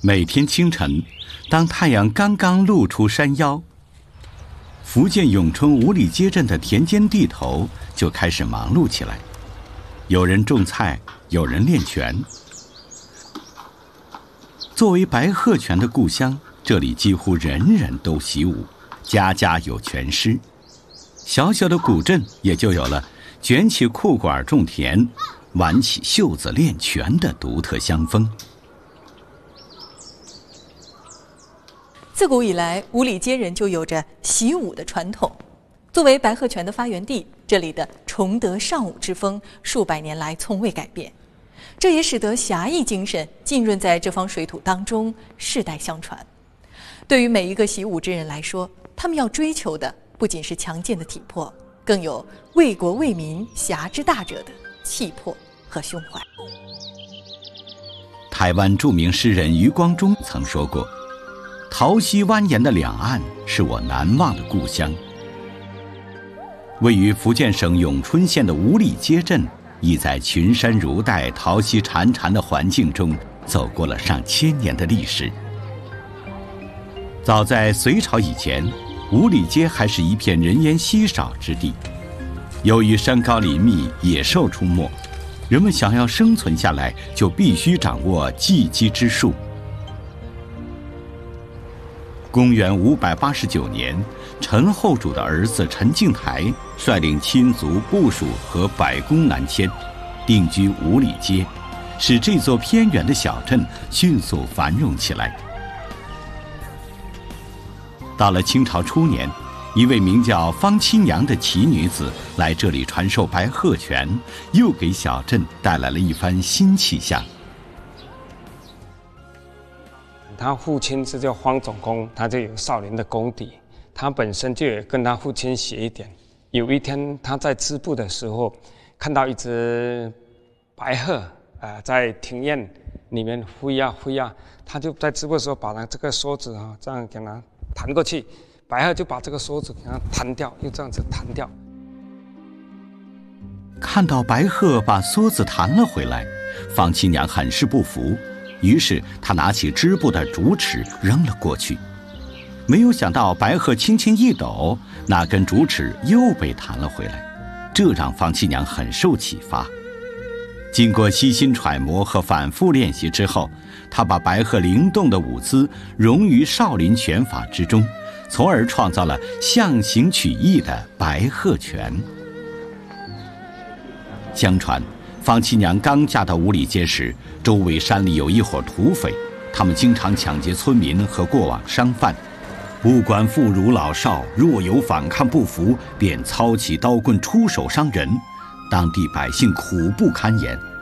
每天清晨，当太阳刚刚露出山腰，福建永春五里街镇的田间地头就开始忙碌起来，有人种菜，有人练拳。作为白鹤拳的故乡，这里几乎人人都习武，家家有拳师。小小的古镇也就有了卷起裤管种田，挽起袖子练拳的独特乡风。 自古以来，五里街人就有着习武的传统。作为白鹤拳的发源地，这里的崇德尚武之风数百年来从未改变，这也使得侠义精神浸润在这方水土当中，世代相传。对于每一个习武之人来说，他们要追求的不仅是强健的体魄，更有为国为民侠之大者的气魄和胸怀。 台湾著名诗人余光中曾说过，桃溪蜿蜒的两岸是我难忘的故乡。位于福建省永春县的五里街镇，亦在群山如黛、桃溪潺潺的环境中走过了上千年的历史。早在隋朝以前，五里街还是一片人烟稀少之地。由于山高林密，野兽出没，人们想要生存下来，就必须掌握技击之术。公元589年，陈后主的儿子陈敬台率领亲族部属和百工南迁，定居五里街，使这座偏远的小镇迅速繁荣起来。到了清朝初年，一位名叫方七娘的奇女子来这里传授白鹤拳，又给小镇带来了一番新气象。 他父亲是叫方总工，他就有少林的功底，他本身就有跟他父亲学一点。有一天他在织布的时候，看到一只白鹤在庭院里面飞呀飞呀，他就在织布的时候把他这个梭子这样给它弹过去，白鹤就把这个梭子给它弹掉，又这样子弹掉。 看到白鹤把梭子弹了回来，方七娘很是不服，于是他拿起织布的竹尺扔了过去，没有想到白鹤轻轻一抖，那根竹尺又被弹了回来，这让方七娘很受启发。经过悉心揣摩和反复练习之后，他把白鹤灵动的舞姿融于少林拳法之中，从而创造了象形曲意的白鹤拳。相传方七娘刚嫁到五里街时，周围山里有一伙土匪，他们经常抢劫村民和过往商贩，不管妇孺老少，若有反抗不服，便操起刀棍出手伤人，当地百姓苦不堪言。